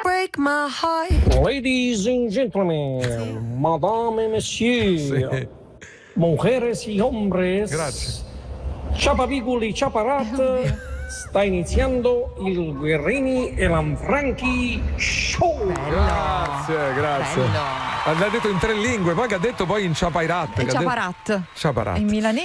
break my heart. Ladies and gentlemen, madame et messieurs, mujeres y hombres. Grazie. Ciapaviculi, ciaparat. Sta iniziando il Guerrini e Lanfranchi Show. Grazie. Bello. L'ha detto in 3 lingue, poi che ha detto poi in Ciapairat. E Ciaparat. Ciaparat. In milanese.